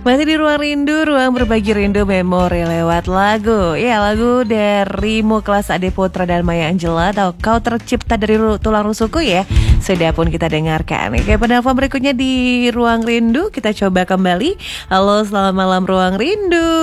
Masih di Ruang Rindu, ruang berbagi rindu memori lewat lagu. Ya, lagu dari Muklas Ade Putra dan Maya Angelou atau Kau Tercipta dari Tulang Rusukku ya. Sudah pun kita dengarkan. Oke, penelpon berikutnya di Ruang Rindu kita coba kembali. Halo, selamat malam Ruang Rindu.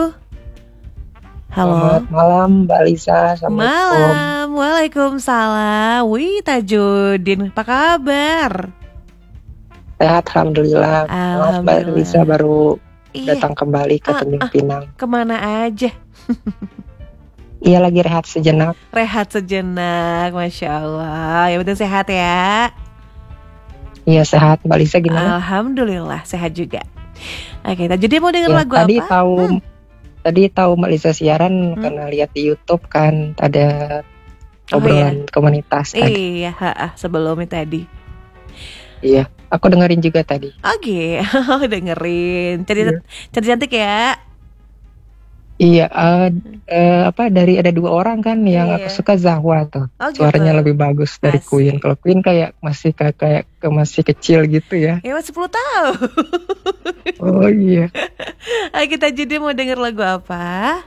Halo. Selamat malam Mbak Lisa. Assalamualaikum. Malam, waalaikumsalam. Wih, Tajudin, apa kabar? Sehat, alhamdulillah. Maaf Mbak Lisa baru datang kembali ke Tanjung Pinang. Kemana aja? Iya, lagi rehat sejenak. Rehat sejenak, Masya Allah. Ya betul, sehat ya. Iya, sehat. Mbak Lisa gimana? Alhamdulillah, sehat juga. Oke, jadi mau denger lagu tadi apa? Tadi tahu Mbak Lisa siaran karena lihat di YouTube kan ada obrolan komunitas. Iya, sebelumnya tadi. Iya, aku dengerin juga tadi. Oke, dengerin. Cantik ya. Iya, dari ada 2 orang kan yang aku suka, Zahwa tuh. Suaranya lebih bagus dari Queen. Kalau Queen kayak masih masih kecil gitu ya. Ya, 10 tahun. Oh iya. Kita jadi mau denger lagu apa?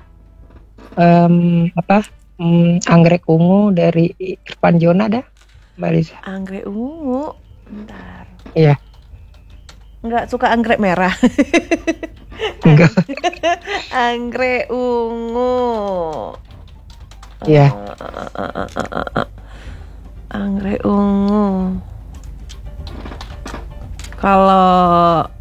Anggrek Ungu dari Irfan Jona dah, Mbak Lisa. Anggrek ungu. Bentar. Iya. Enggak suka anggrek merah. Enggak. Anggrek ungu. Iya. Anggrek ungu. Kalau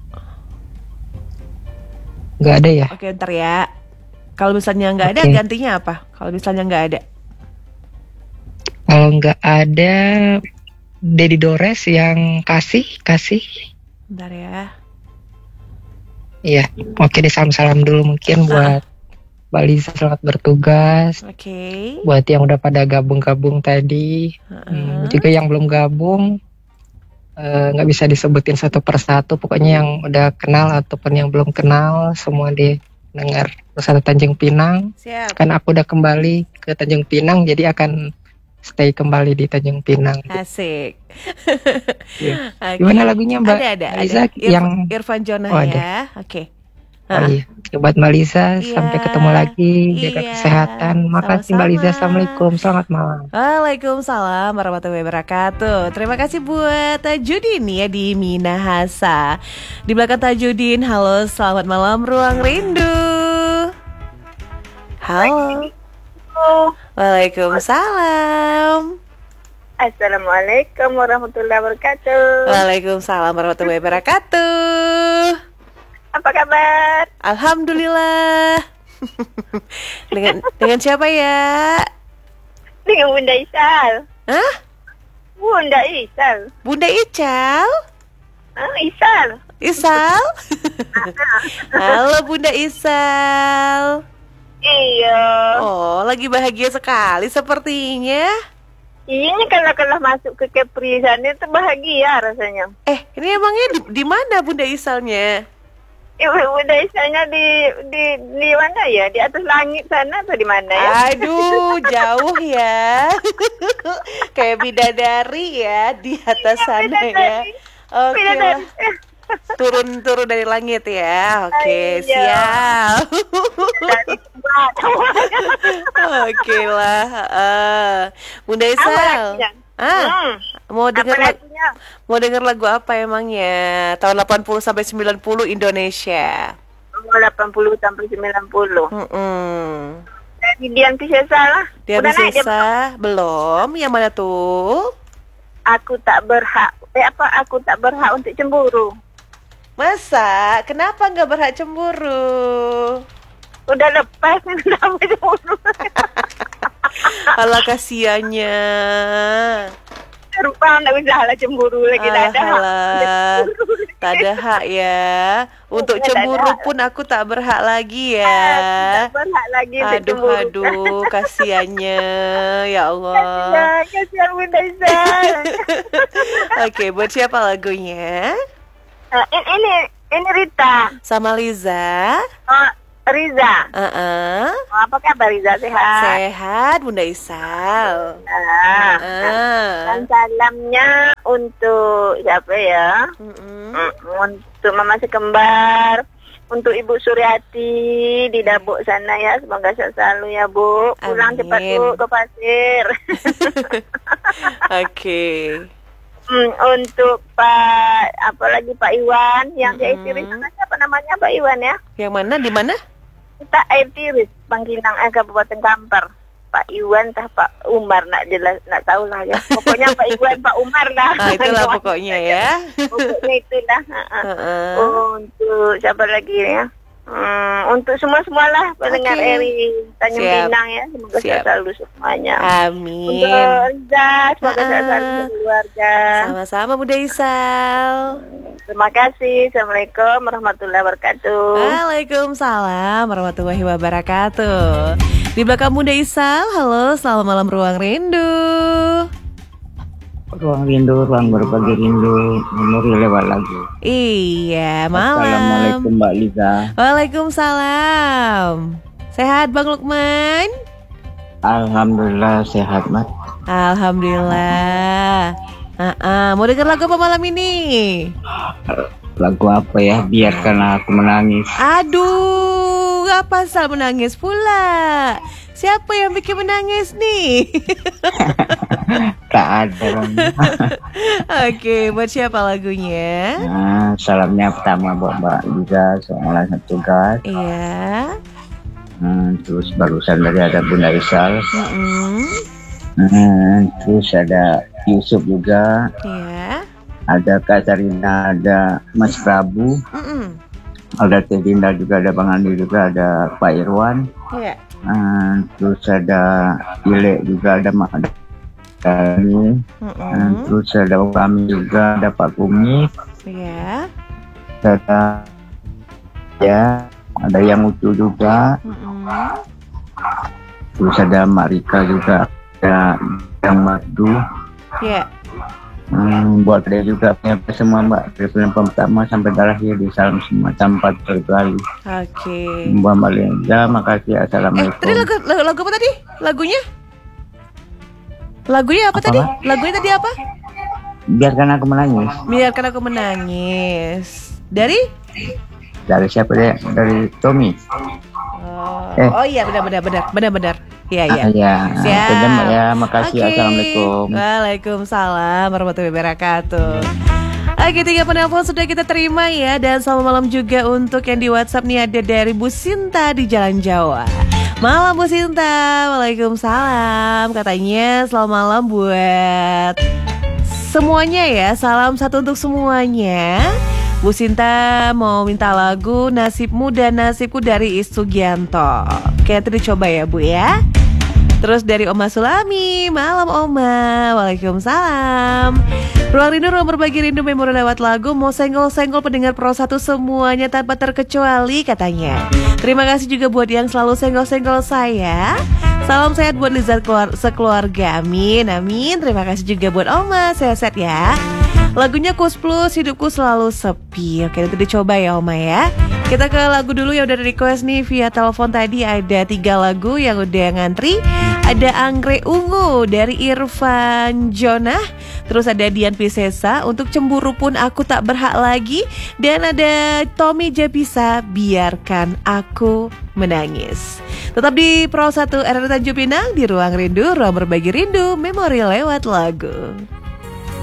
nggak ada ya? Oke, ntar ya. Kalau misalnya nggak ada, gantinya apa? Kalau misalnya nggak ada. Kalau nggak ada, Dedi Dores yang kasih. Bentar ya. Iya, oke deh, salam-salam dulu mungkin buat Mbak Lisa, selamat bertugas. Oke. Buat yang udah pada gabung-gabung tadi, juga yang belum gabung, nggak bisa disebutin satu persatu. Pokoknya yang udah kenal ataupun yang belum kenal, semua dengar Nusantara Tanjung Pinang. Siap. Kan aku udah kembali ke Tanjung Pinang, jadi akan stay kembali di Tanjung Pinang. Asik. Ya. Gimana lagunya Mbak? Ada. Lisa yang Irfan Jona ya. Oke. Oh iya, buat Mbak Lisa, sampai ketemu lagi, jaga kesehatan. Makasih Mbak Lisa, assalamualaikum, selamat malam. Waalaikumsalam warahmatullahi wabarakatuh. Terima kasih buat Tajudin ya di Minahasa. Di belakang Tajudin, halo, selamat malam Ruang Rindu. Halo. Waalaikumsalam. Assalamualaikum warahmatullahi wabarakatuh. Waalaikumsalam warahmatullahi wabarakatuh. Apa kabar? Alhamdulillah. dengan siapa ya? Dengan Bunda Isal. Hah? Bunda Isal. Bunda Ical? Isal. Isal? Halo Bunda Isal. Iya. Oh, lagi bahagia sekali sepertinya. Iya, kalau masuk ke Keprisan itu bahagia rasanya. Ini emangnya di mana Bunda Isalnya? Bunda Isalnya di mana ya? Di atas langit sana atau di mana ya? Aduh, jauh ya. Kayak bidadari ya di atas sana ya. Oke lah. Turun dari langit ya. Oke, siap. Oke lah. Bunda Isal. Mau denger lagu apa emangnya? Tahun 80 sampai 90 Indonesia. 80 sampai 90. Dari Dian Piscesa lah. Dian Piscesa belum. Yang mana tuh? Aku tak berhak untuk cemburu. Masa? Kenapa nggak berhak cemburu? Udah lepas, kenapa cemburu? Alah, kasiannya. Rupa nggak bisa lah cemburu lagi. Tak ada hak ya. Untuk cemburu pun aku tak berhak lagi ya. Tak berhak lagi untuk cemburu. Aduh, kasiannya. Ya Allah. Kasian Bunda Isal. Oke, buat siapa lagunya? Ini Rita sama Liza. Riza. Heeh. Apa kabar Riza, sehat? Sehat Bunda Isal. Nah, dan salamnya untuk siapa ya? Untuk Mama si kembar, untuk Ibu Suryati di Dabuk sana ya, semoga sehat selalu ya Bu. Pulang Amin. cepat Bu ke pasir. Oke. Untuk Pak Iwan yang di air tiris sana, apa namanya Pak Iwan ya? Yang mana? Di mana? Kita air tiris Bangkinang Kabupaten Kampar. Pak Iwan tah Pak Umar nak jelas nak tahu lah ya. Pokoknya Pak Iwan Pak Umar lah. Nah, itulah pokoknya ya. Pokoknya itulah. Untuk siapa lagi ya? Untuk semua-semualah pendengar Eri Tanjung Pinang ya. Semoga sehat selalu semuanya. Amin. Untuk Riza, semoga sehat selalu keluarga. Sama-sama Bunda Isal. Terima kasih. Assalamualaikum warahmatullahi wabarakatuh. Waalaikumsalam warahmatullahi wabarakatuh. Di belakang Bunda Isal, halo, selamat malam Ruang Rindu. Ruang rindu, ruang berbagi rindu, memori lewat lagu. Iya, malam. Assalamualaikum Mbak Liza. Waalaikumsalam. Sehat Bang Lukman? Alhamdulillah sehat Mat. Alhamdulillah. Mau denger lagu apa malam ini? Lagu apa ya? Biarkan aku menangis. Aduh, apa pasal menangis pula? Siapa yang bikin menangis nih? Tak ada. Oke, buat siapa lagunya? Nah, salamnya pertama buat Mbak Liza, seorang tugas. Iya. Terus barusan dari ada Bunda Isal. Terus ada Yusuf juga. Iya. Ada Kak Sarina, ada Mas Prabu. Ada Teh Dinda juga, ada Bang Andi juga, ada Pak Irwan. Iya. Terus ada Ile juga, ada Mak Dani. Terus ada kami juga, ada Pak Kumi. Iya. Ada ya, ada yang Ucu juga. Terus ada Mak Rika juga, ada yang Madu. Iya. Buat dia juga punya semua Mbak, dari film pertama sampai terakhir di salam semua tanpa terkecuali. Oke. Mbak Malinda, makasih. Assalamualaikum. Tadi lagu apa tadi? Lagunya? Lagunya apa tadi? Lagunya tadi apa? Biarkan aku menangis. Biarkan aku menangis. Dari siapa deh? Dari Tommy. Oh iya, benar. Iya. Ya. Siap. Mbak ya, makasih. Oke. Assalamualaikum. Waalaikumsalam warahmatullahi wabarakatuh. Oke, 3 penelpon sudah kita terima ya. Dan selamat malam juga untuk yang di WhatsApp nih, ada dari Bu Sinta di Jalan Jawa. Malam Bu Sinta. Waalaikumsalam. Katanya selamat malam buat semuanya ya. Salam satu untuk semuanya. Bu Sinta mau minta lagu Nasibmu dan Nasibku dari Is Sugianto. Oke, itu dicoba ya Bu ya. Terus dari Oma Sulami, malam Oma. Waalaikumsalam. Ruang rindu, ruang berbagi rindu, memori lewat lagu. Mau senggol-senggol pendengar Pro 1 semuanya tanpa terkecuali katanya. Terima kasih juga buat yang selalu senggol-senggol saya. Salam sehat buat Liza sekeluarga. Amin. Terima kasih juga buat Oma. Sehat-sehat ya. Lagunya Kus Plus, hidupku selalu sepi. Oke, itu dicoba ya Oma ya. Kita ke lagu dulu yang udah request nih via telepon tadi. Ada 3 lagu yang udah ngantri. Ada Anggrek Ungu dari Irfan Jonah. Terus ada Dian Piscesa untuk Cemburu Pun Aku Tak Berhak Lagi. Dan ada Tommy Japisa, Biarkan Aku Menangis. Tetap di Pro 1 RRI Tanjung Pinang, di Ruang Rindu, ruang berbagi rindu, memori lewat lagu.